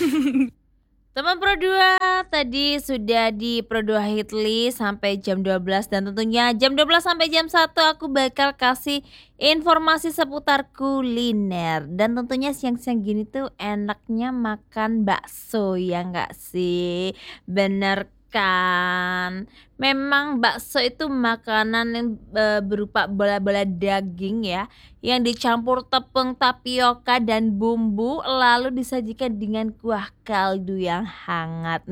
Teman Pro 2 tadi sudah di Pro 2 Hitlist sampai jam 12 dan tentunya jam 12 sampai jam 1 aku bakal kasih informasi seputar kuliner dan tentunya siang-siang gini tuh enaknya makan bakso ya nggak sih? Bener kan? Memang bakso itu makanan yang, berupa bola-bola daging ya yang dicampur tepung tapioka dan bumbu lalu disajikan dengan kuah kaldu yang hangat.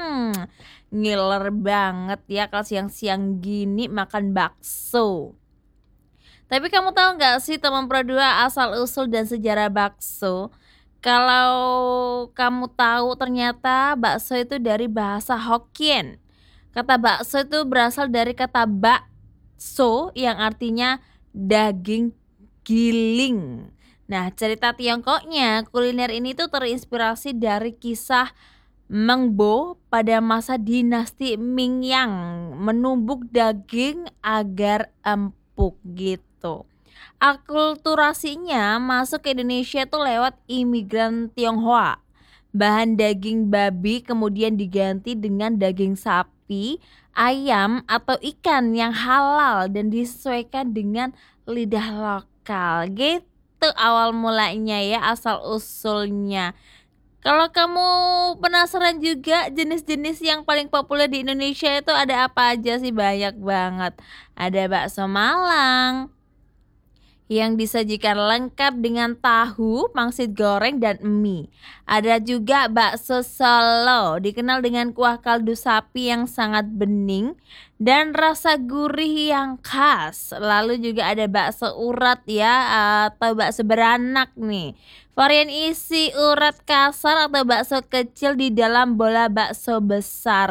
Ngiler banget ya kalau siang-siang gini makan bakso. Tapi kamu tahu nggak sih teman Pro 2 asal-usul dan sejarah bakso? Kalau kamu tahu ternyata bakso itu dari bahasa Hokkien. Kata bakso itu berasal dari kata bakso yang artinya daging giling. Nah, cerita Tiongkoknya, kuliner ini tuh terinspirasi dari kisah Meng Bo pada masa dinasti Ming yang menumbuk daging agar empuk gitu. Akulturasinya masuk ke Indonesia tuh lewat imigran Tionghoa. Bahan daging babi kemudian diganti dengan daging sapi, ayam atau ikan yang halal dan disesuaikan dengan lidah lokal. Gitu awal mulanya ya, asal usulnya. Kalau kamu penasaran juga jenis-jenis yang paling populer di Indonesia itu ada apa aja sih? Banyak banget. Ada bakso Malang yang disajikan lengkap dengan tahu, pangsit goreng, dan mie. Ada juga bakso Solo, dikenal dengan kuah kaldu sapi yang sangat bening dan rasa gurih yang khas. Lalu juga ada bakso urat ya, atau bakso beranak nih. Varian isi urat kasar atau bakso kecil di dalam bola bakso besar.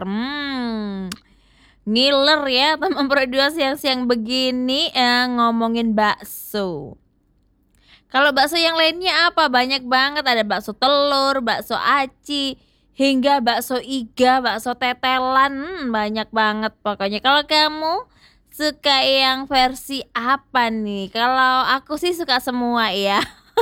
Ngiler ya teman Pro 2 siang-siang begini ngomongin bakso. Kalau bakso yang lainnya apa? Banyak banget, ada bakso telur, bakso aci, hingga bakso iga, bakso tetelan, banyak banget pokoknya. Kalau kamu suka yang versi apa nih? Kalau aku sih suka semua ya.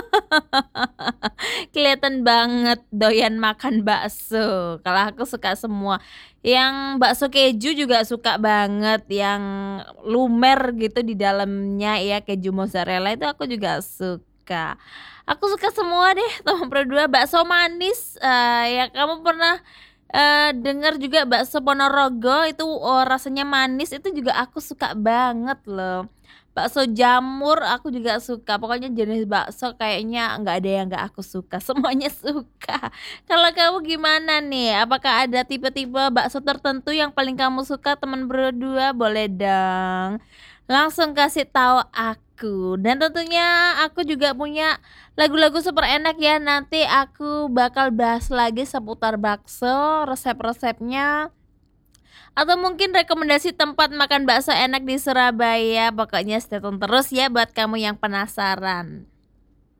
Kelihatan banget doyan makan bakso. Kalau aku suka semua. Yang bakso keju juga suka banget, yang lumer gitu di dalamnya ya, keju mozzarella itu aku juga suka. Aku suka semua deh teman Pro 2. Bakso manis, ya kamu pernah, dengar juga bakso Ponorogo itu, rasanya manis itu juga aku suka banget loh. Bakso jamur aku juga suka, pokoknya jenis bakso kayaknya nggak ada yang nggak aku suka, semuanya suka. Kalau kamu gimana nih? Apakah ada tipe-tipe bakso tertentu yang paling kamu suka teman berdua? Boleh dong, langsung kasih tahu aku. Dan tentunya aku juga punya lagu-lagu super enak ya, nanti aku bakal bahas lagi seputar bakso, resep-resepnya atau mungkin rekomendasi tempat makan bakso enak di Surabaya. Pokoknya stay tune terus ya buat kamu yang penasaran.